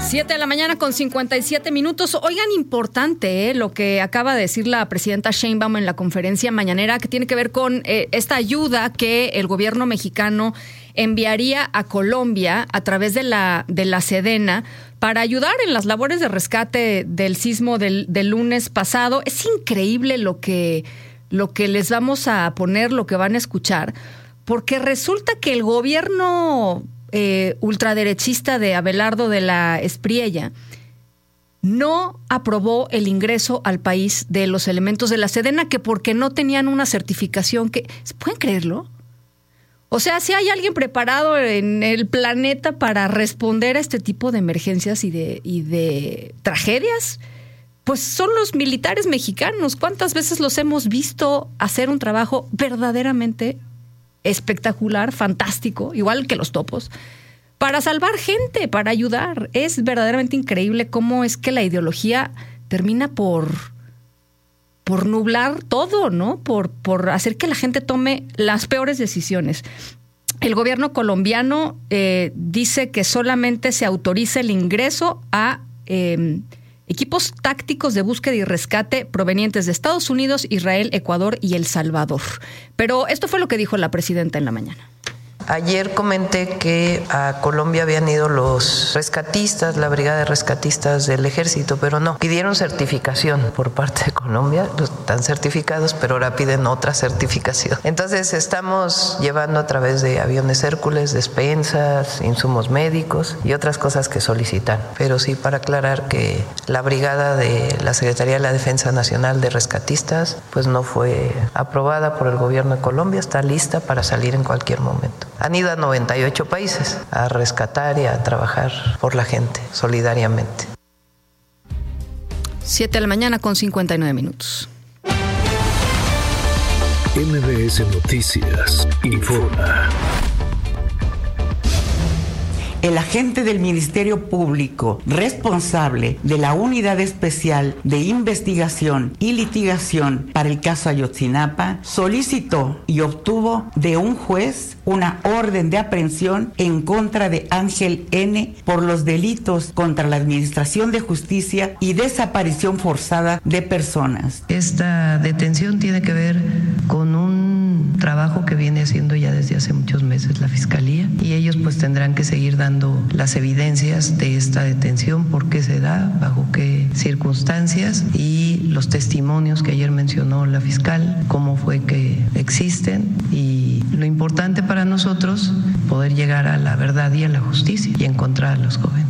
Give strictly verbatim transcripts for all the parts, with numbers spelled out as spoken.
Siete de la mañana con cincuenta y siete minutos. Oigan, importante eh, lo que acaba de decir la presidenta Sheinbaum en la conferencia mañanera, que tiene que ver con eh, esta ayuda que el gobierno mexicano enviaría a Colombia a través de la, de la Sedena para ayudar en las labores de rescate del sismo del, del lunes pasado. Es increíble lo que, lo que les vamos a poner, lo que van a escuchar, porque resulta que el gobierno Eh, ultraderechista de Abelardo de la Espriella no aprobó el ingreso al país de los elementos de la Sedena, que porque no tenían una certificación que... ¿Pueden creerlo? O sea, si hay alguien preparado en el planeta para responder a este tipo de emergencias y de, y de tragedias, pues son los militares mexicanos. ¿Cuántas veces los hemos visto hacer un trabajo verdaderamente espectacular, fantástico, igual que los topos, para salvar gente, para ayudar? Es verdaderamente increíble cómo es que la ideología termina por, por nublar todo, ¿no? Por, por hacer que la gente tome las peores decisiones. El gobierno colombiano eh, dice que solamente se autoriza el ingreso a eh, equipos tácticos de búsqueda y rescate provenientes de Estados Unidos, Israel, Ecuador y El Salvador. Pero esto fue lo que dijo la presidenta en la mañana. Ayer comenté que a Colombia habían ido los rescatistas, la brigada de rescatistas del ejército, pero no, pidieron certificación por parte de Colombia, están certificados, pero ahora piden otra certificación. Entonces estamos llevando a través de aviones Hércules, despensas, insumos médicos y otras cosas que solicitan. Pero sí, para aclarar que la brigada de la Secretaría de la Defensa Nacional de Rescatistas pues no fue aprobada por el gobierno de Colombia, está lista para salir en cualquier momento. Han ido a noventa y ocho países a rescatar y a trabajar por la gente, solidariamente. Siete de la mañana con cincuenta y nueve minutos. M B S Noticias informa. El agente del Ministerio Público responsable de la Unidad Especial de Investigación y Litigación para el caso Ayotzinapa solicitó y obtuvo de un juez una orden de aprehensión en contra de Ángel N. por los delitos contra la Administración de Justicia y desaparición forzada de personas. Esta detención tiene que ver con un trabajo que viene haciendo ya desde hace muchos meses la Fiscalía, y ellos pues tendrán que seguir dando las evidencias de esta detención, por qué se da, bajo qué circunstancias, y los testimonios que ayer mencionó la fiscal, cómo fue que existen, y lo importante para nosotros, poder llegar a la verdad y a la justicia y encontrar a los jóvenes.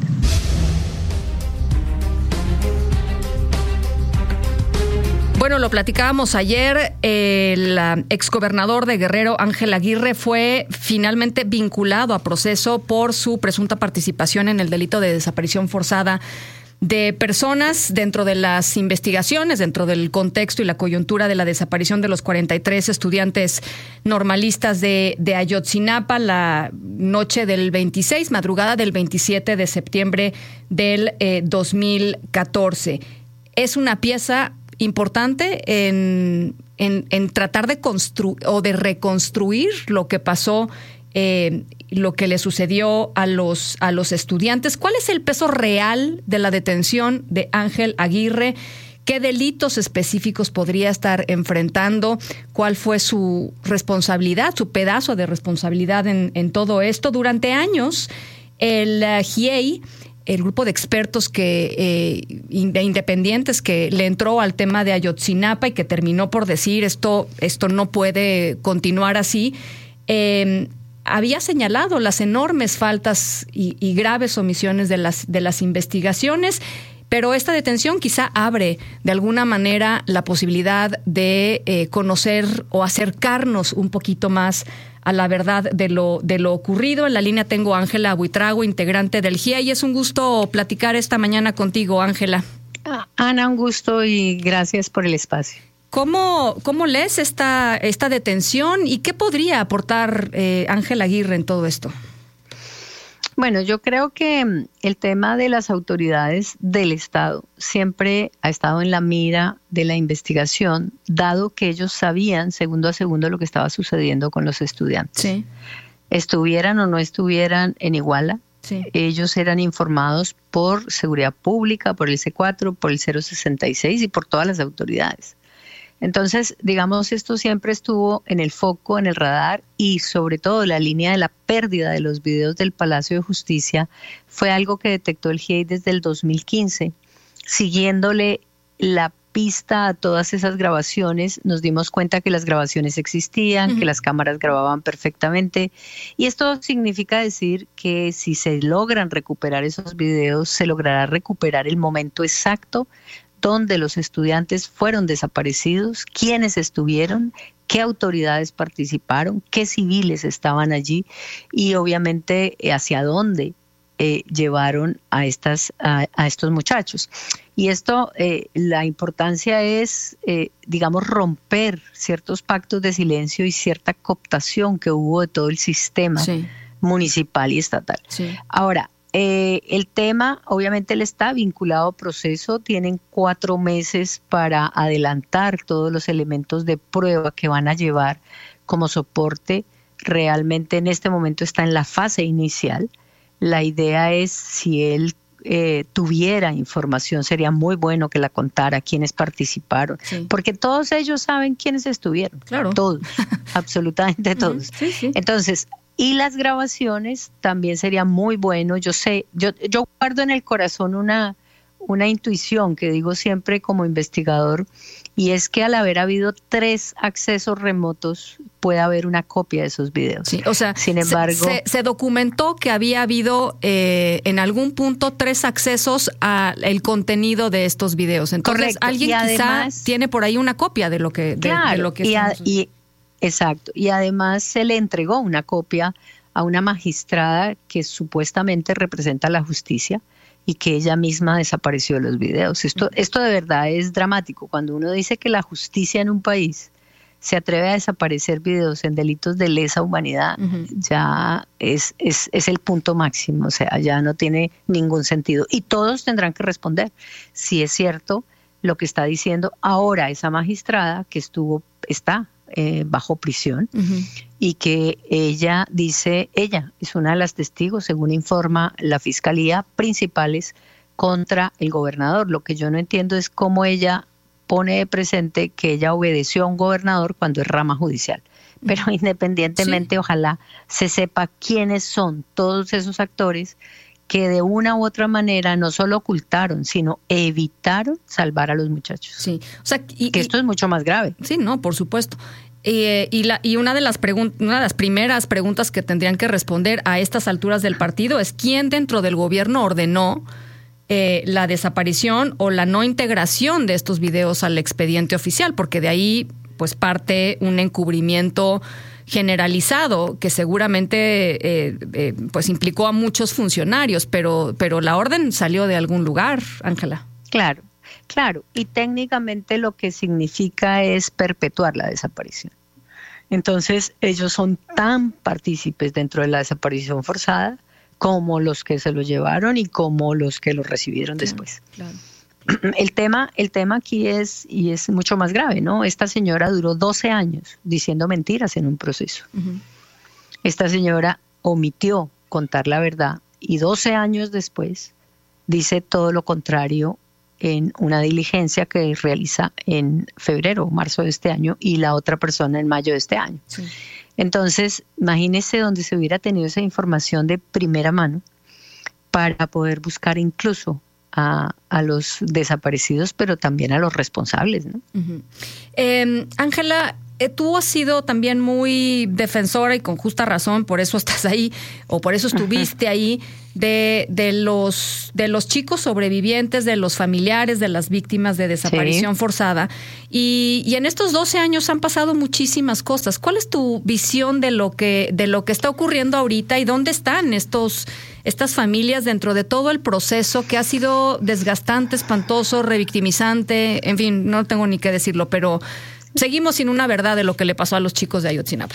Bueno, lo platicábamos ayer, el exgobernador de Guerrero, Ángel Aguirre, fue finalmente vinculado a proceso por su presunta participación en el delito de desaparición forzada de personas dentro de las investigaciones, dentro del contexto y la coyuntura de la desaparición de los cuarenta y tres estudiantes normalistas de, de Ayotzinapa la noche del veintiséis, madrugada del veintisiete de septiembre del eh, dos mil catorce. Es una pieza importante en, en, en tratar de construir o de reconstruir lo que pasó, eh, lo que le sucedió a los, a los estudiantes. ¿Cuál es el peso real de la detención de Ángel Aguirre? ¿Qué delitos específicos podría estar enfrentando? ¿Cuál fue su responsabilidad, su pedazo de responsabilidad en, en todo esto? Durante años, el uh, G I E I, el grupo de expertos que eh, independientes que le entró al tema de Ayotzinapa y que terminó por decir esto, esto no puede continuar así, eh, había señalado las enormes faltas y, y graves omisiones de las, de las investigaciones. Pero esta detención quizá abre de alguna manera la posibilidad de eh, conocer o acercarnos un poquito más a la verdad de lo, de lo ocurrido. En la línea tengo a Ángela Buitrago, integrante del G I E I, y es un gusto platicar esta mañana contigo, Ángela. Ana, un gusto y gracias por el espacio. ¿Cómo, cómo lees esta, esta detención y qué podría aportar eh, Ángel Aguirre en todo esto? Bueno, yo creo que el tema de las autoridades del Estado siempre ha estado en la mira de la investigación, dado que ellos sabían segundo a segundo lo que estaba sucediendo con los estudiantes. Sí. Estuvieran o no estuvieran en Iguala, Sí. Ellos eran informados por Seguridad Pública, por el C cuatro, por el cero sesenta y seis y por todas las autoridades. Entonces, digamos, esto siempre estuvo en el foco, en el radar, y sobre todo la línea de la pérdida de los videos del Palacio de Justicia fue algo que detectó el G I E I desde el dos mil quince. Siguiéndole la pista a todas esas grabaciones, nos dimos cuenta que las grabaciones existían, uh-huh. que las cámaras grababan perfectamente, y esto significa decir que si se logran recuperar esos videos, se logrará recuperar el momento exacto donde los estudiantes fueron desaparecidos, quiénes estuvieron, qué autoridades participaron, qué civiles estaban allí y obviamente hacia dónde eh, llevaron a, estas, a, a estos muchachos. Y esto, eh, la importancia es, eh, digamos, romper ciertos pactos de silencio y cierta cooptación que hubo de todo el sistema sí. municipal y estatal. Sí. Ahora, Eh, el tema, obviamente, él está vinculado a proceso, tienen cuatro meses para adelantar todos los elementos de prueba que van a llevar como soporte. Realmente en este momento está en la fase inicial. La idea es, si él eh, tuviera información, sería muy bueno que la contara, quiénes participaron, sí. porque todos ellos saben quiénes estuvieron, claro. todos, absolutamente todos. Sí, sí. Entonces, y las grabaciones también sería muy bueno. Yo sé, yo, yo guardo en el corazón una, una intuición que digo siempre como investigador, y es que al haber habido tres accesos remotos puede haber una copia de esos videos. Sí, o sea, sin embargo, se, se, se documentó que había habido eh, en algún punto tres accesos al contenido de estos videos. Entonces, correcto. alguien y quizá además, tiene por ahí una copia de lo que de, claro, de lo que y, a, estamos... y Exacto, y además se le entregó una copia a una magistrada que supuestamente representa la justicia y que ella misma desapareció de los videos. Esto, esto de verdad es dramático. Cuando uno dice que la justicia en un país se atreve a desaparecer videos en delitos de lesa humanidad, uh-huh. ya es, es, es el punto máximo, o sea, ya no tiene ningún sentido. Y todos tendrán que responder si es cierto lo que está diciendo ahora esa magistrada que estuvo, está Eh, bajo prisión uh-huh. y que ella dice, ella es una de las testigos, según informa la fiscalía, principales contra el gobernador. Lo que yo no entiendo es cómo ella pone de presente que ella obedeció a un gobernador cuando es rama judicial. Pero uh-huh. independientemente, sí. ojalá se sepa quiénes son todos esos actores que de una u otra manera no solo ocultaron, sino evitaron salvar a los muchachos. Sí, o sea, y, que esto y, es mucho más grave. Sí, no, por supuesto. Eh, y, la, y una de las pregun- una de las primeras preguntas que tendrían que responder a estas alturas del partido es quién dentro del gobierno ordenó eh, la desaparición o la no integración de estos videos al expediente oficial, porque de ahí pues parte un encubrimiento generalizado que seguramente eh, eh, pues implicó a muchos funcionarios, pero, pero la orden salió de algún lugar, Ángela. Claro, claro, y técnicamente lo que significa es perpetuar la desaparición. Entonces ellos son tan partícipes dentro de la desaparición forzada como los que se lo llevaron y como los que lo recibieron claro, después. Claro. El tema, el tema aquí es, y es mucho más grave, ¿no? Esta señora duró doce años diciendo mentiras en un proceso. Uh-huh. Esta señora omitió contar la verdad y doce años después dice todo lo contrario en una diligencia que realiza en febrero o marzo de este año y la otra persona en mayo de este año. Sí. Entonces, imagínese donde se hubiera tenido esa información de primera mano para poder buscar incluso A, a los desaparecidos, pero también a los responsables, ¿no? Uh-huh. eh, Ángela, eh, tú has sido también muy defensora y con justa razón, por eso estás ahí o por eso estuviste uh-huh. ahí, de, de, los, de los chicos sobrevivientes, de los familiares de las víctimas de desaparición sí. forzada. Y, y en estos doce años han pasado muchísimas cosas. ¿Cuál es tu visión de lo que, de lo que está ocurriendo ahorita y dónde están estos estas familias dentro de todo el proceso que ha sido desgastante, espantoso, revictimizante? En fin, no tengo ni qué decirlo, pero seguimos sin una verdad de lo que le pasó a los chicos de Ayotzinapa.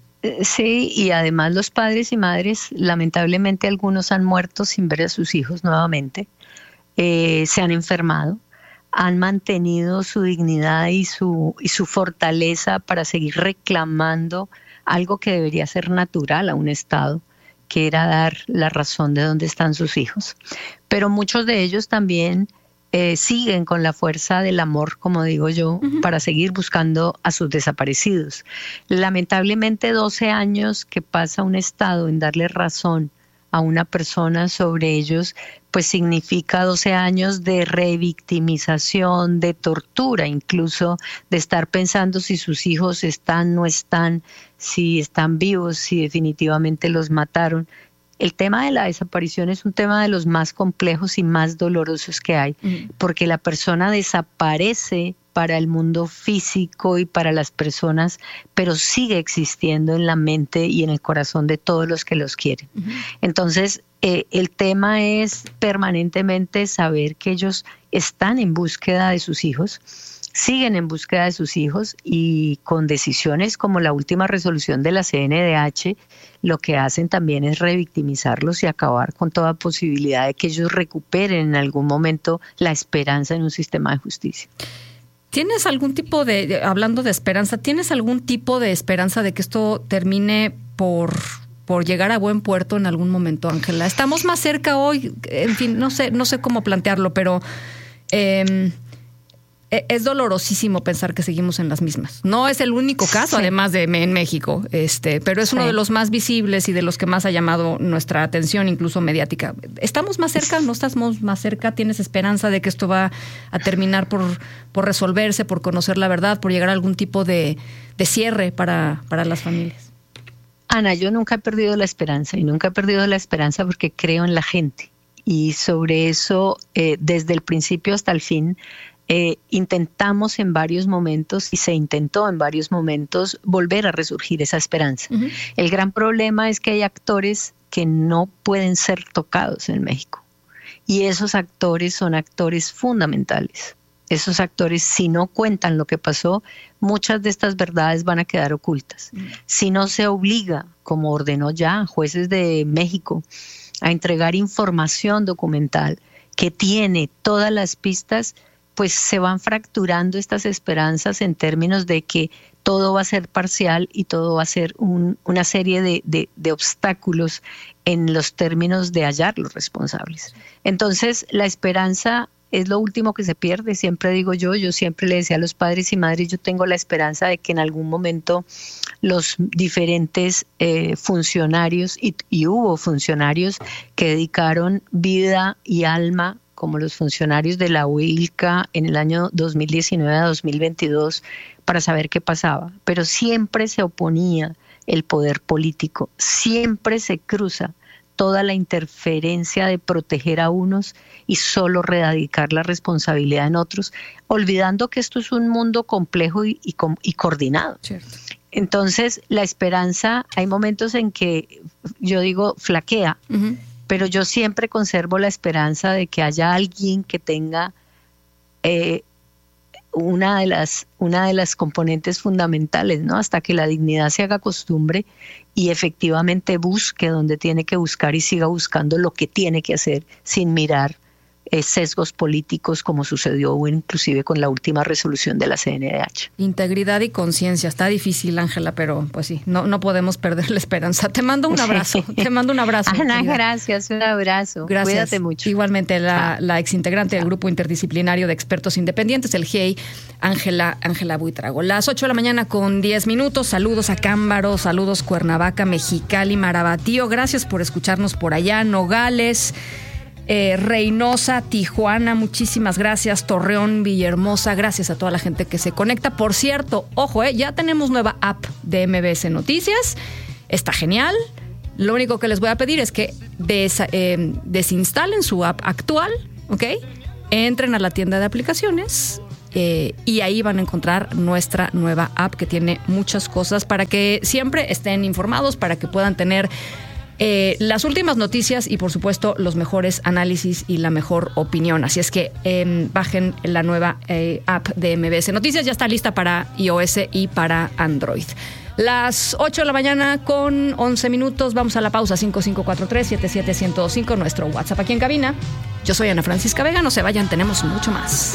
Sí, y además los padres y madres, lamentablemente algunos han muerto sin ver a sus hijos nuevamente, eh, se han enfermado, han mantenido su dignidad y su, y su fortaleza para seguir reclamando algo que debería ser natural a un Estado, que era dar la razón de dónde están sus hijos. Pero muchos de ellos también eh, siguen con la fuerza del amor, como digo yo, uh-huh. para seguir buscando a sus desaparecidos. Lamentablemente, doce años que pasa un Estado en darle razón a una persona sobre ellos, pues significa doce años de revictimización, de tortura, incluso de estar pensando si sus hijos están, no están, si están vivos, si definitivamente los mataron. El tema de la desaparición es un tema de los más complejos y más dolorosos que hay, mm. porque la persona desaparece para el mundo físico y para las personas, pero sigue existiendo en la mente y en el corazón de todos los que los quieren. Uh-huh. Entonces, eh, el tema es permanentemente saber que ellos están en búsqueda de sus hijos, siguen en búsqueda de sus hijos y con decisiones como la última resolución de la C N D H, lo que hacen también es revictimizarlos y acabar con toda posibilidad de que ellos recuperen en algún momento la esperanza en un sistema de justicia. ¿Tienes algún tipo de, hablando de esperanza, ¿tienes algún tipo de esperanza de que esto termine por, por llegar a buen puerto en algún momento, Ángela? Estamos más cerca hoy, en fin, no sé, no sé cómo plantearlo, pero eh, es dolorosísimo pensar que seguimos en las mismas. No es el único caso, sí. además de en México, este, pero es sí. uno de los más visibles y de los que más ha llamado nuestra atención, incluso mediática. ¿Estamos más cerca? ¿No estamos más cerca? ¿Tienes esperanza de que esto va a terminar por, por resolverse, por conocer la verdad, por llegar a algún tipo de, de cierre para, para las familias? Ana, yo nunca he perdido la esperanza y nunca he perdido la esperanza porque creo en la gente. Y sobre eso, eh, desde el principio hasta el fin, Eh, intentamos en varios momentos y se intentó en varios momentos volver a resurgir esa esperanza. Uh-huh. El gran problema es que hay actores que no pueden ser tocados en México y esos actores son actores fundamentales. Esos actores, si no cuentan lo que pasó, muchas de estas verdades van a quedar ocultas. Uh-huh. Si no se obliga, como ordenó ya jueces de México, a entregar información documental que tiene todas las pistas, pues se van fracturando estas esperanzas en términos de que todo va a ser parcial y todo va a ser un, una serie de, de, de obstáculos en los términos de hallar los responsables. Entonces, la esperanza es lo último que se pierde, siempre digo yo, yo siempre le decía a los padres y madres, yo tengo la esperanza de que en algún momento los diferentes eh, funcionarios, y, y hubo funcionarios que dedicaron vida y alma, como los funcionarios de la U I L C A en el año dos mil diecinueve a dos mil veintidós, para saber qué pasaba. Pero siempre se oponía el poder político, siempre se cruza toda la interferencia de proteger a unos y solo radicar la responsabilidad en otros, olvidando que esto es un mundo complejo y, y, y coordinado. Cierto. Entonces, la esperanza, hay momentos en que yo digo flaquea, uh-huh. pero yo siempre conservo la esperanza de que haya alguien que tenga eh, una de las una de las componentes fundamentales, ¿no? Hasta que la dignidad se haga costumbre y efectivamente busque donde tiene que buscar y siga buscando lo que tiene que hacer sin mirar eh, sesgos políticos, como sucedió inclusive con la última resolución de la C N D H. Integridad y conciencia. Está difícil, Ángela, pero pues sí, no, no podemos perder la esperanza. Te mando un abrazo. Te mando un abrazo. Ana, gracias. Un abrazo. Gracias. Cuídate mucho. Igualmente, la, la exintegrante del Grupo Interdisciplinario de Expertos Independientes, el G I E I, Ángela, Ángela Buitrago. Las ocho de la mañana con diez minutos. Saludos a Cámbaro, saludos Cuernavaca, Mexicali, Marabatío. Gracias por escucharnos por allá. Nogales, Eh, Reynosa, Tijuana, muchísimas gracias. Torreón, Villahermosa, gracias a toda la gente que se conecta. Por cierto, ojo, eh, ya tenemos nueva app de M B S Noticias. Está genial. Lo único que les voy a pedir es que des, eh, desinstalen su app actual, ¿ok? Entren a la tienda de aplicaciones eh, y ahí van a encontrar nuestra nueva app que tiene muchas cosas para que siempre estén informados, para que puedan tener Eh, las últimas noticias y por supuesto los mejores análisis y la mejor opinión. Así es que eh, bajen la nueva eh, app de M B S Noticias. Ya está lista para iOS y para Android. Las ocho de la mañana con once minutos. Vamos a la pausa. Cinco cinco cuatro tres, siete siete uno cero cinco, nuestro WhatsApp aquí en cabina. Yo soy Ana Francisca Vega. No se vayan, tenemos mucho más.